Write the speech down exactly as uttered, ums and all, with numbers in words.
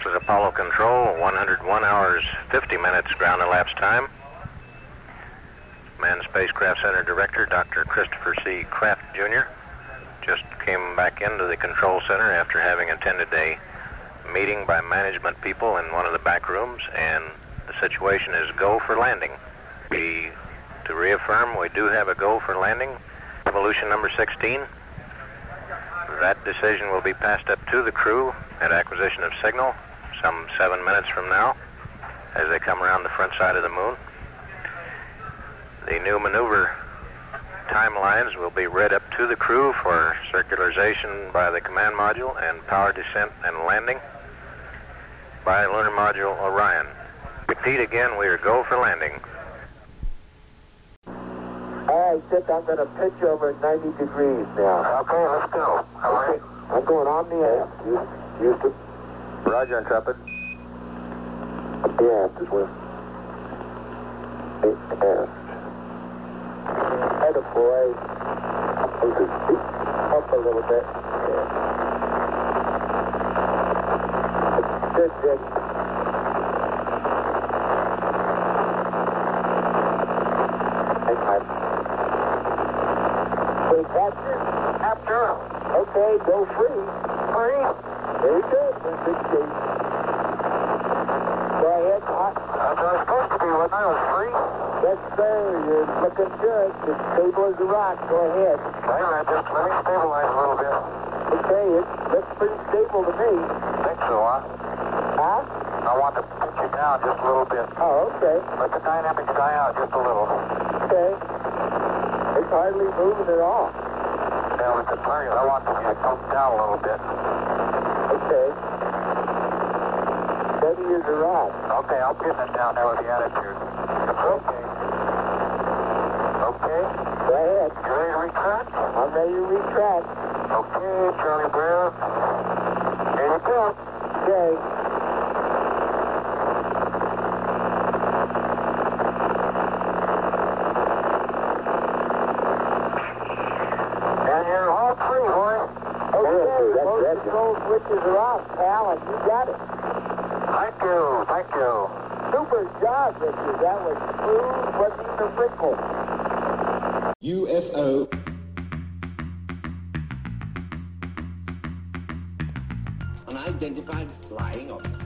This is Apollo Control, one hundred one hours, fifty minutes ground elapsed time. Manned Spacecraft Center Director, Doctor Christopher C. Kraft, Junior just came back into the control center after having attended a meeting by management people in one of the back rooms, and the situation is go for landing. We, to reaffirm, we do have a go for landing. Evolution number sixteen. That decision will be passed up to the crew at acquisition of signal some seven minutes from now as they come around the front side of the moon. The new maneuver timelines will be read up to the crew for circularization by the command module and power descent and landing by lunar module Orion. Repeat again, we are go for landing. All right, Dick, I'm going to pitch over at ninety degrees now. Okay, let's go. All right. I'm going on the air. Houston. Roger, Intrepid. Yeah, this way. Eight air. Head of boy. Up a little bit. Yeah. Good, Dick. Wait, that's it. After. Okay, go free. Free. Very good. That's big shape. Go ahead. That's what I was supposed to be, wasn't I? I was free. Yes, sir. You're looking good. As stable as a rock. Go ahead. Okay, man, just let me stabilize a little bit. Okay, it looks pretty stable to me. Think so, huh? Huh? I want to pitch it down just a little bit. Oh, okay. Let the dynamics die out just a little. Okay. It's hardly moving at all. Yeah, with the target, I want to get pumped down a little bit. Okay. Steady as a rock. Okay, I'll pin it down there with the attitude. Okay. Okay. Go ahead. You ready to retract? I'm ready to retract. Okay, Charlie Brown. Here we go. Okay. And you're all free, boy. Okay, those control switches are off, pal, and you got it. Thank you, thank you. Super job, Richard. That was smooth, wasn't even a wrinkle. U F O. Unidentified flying object.